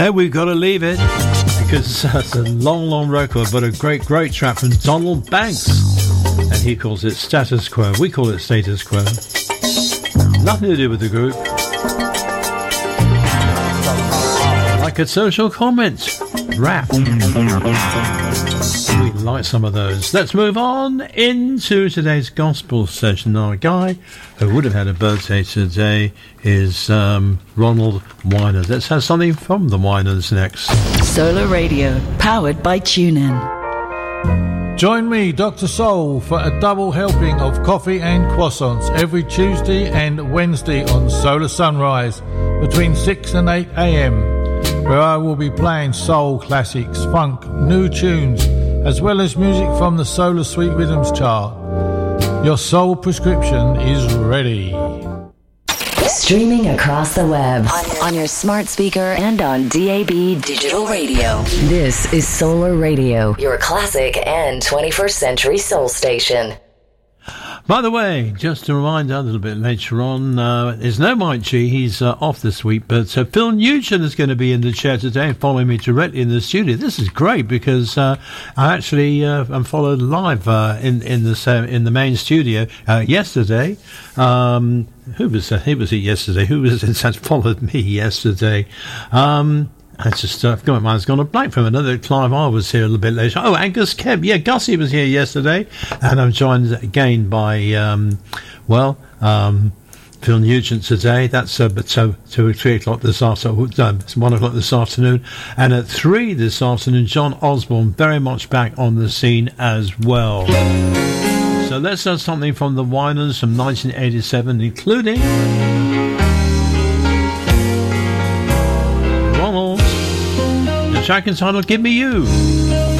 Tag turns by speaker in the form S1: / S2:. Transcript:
S1: And we've got to leave it because that's a long record, but a great track from Donald Banks. And he calls it Status Quo. We call it Status Quo. Nothing to do with the group. Like a social comment. Rap. We like some of those. Let's move on into today's gospel session. Our guy who would have had a birthday today is Ronald Wynans. Let's have something from the Wynans next.
S2: Solar Radio, powered by TuneIn.
S3: Join me, Dr. Soul, for a double helping of coffee and croissants every Tuesday and Wednesday on Solar Sunrise between 6 and 8 a.m, where I will be playing soul classics, funk, new tunes, as well as music from the Solar Sweet Rhythms chart. Your soul prescription is ready.
S4: Streaming across the web, on your smart speaker and on DAB Digital Radio. This is Solar Radio, your classic and 21st century soul station.
S1: By the way, just to remind a little bit later on, there's no Mike G, he's off this week, but Phil Nugent is going to be in the chair today and following me directly in the studio. This is great because I actually am followed live in the main studio yesterday. Who was it yesterday? Who was it that followed me yesterday? I just, my mind's gone a blank from another. Clive R was here a little bit later. Oh, Angus Kemp. Yeah, Gussie was here yesterday. And I'm joined again by, Phil Nugent today. That's 2 or 3 o'clock this afternoon. It's 1 o'clock this afternoon. And at 3 this afternoon, John Osborne, very much back on the scene as well. So let's have something from the Wynans from 1987, including Ronald. The track entitled Give Me You.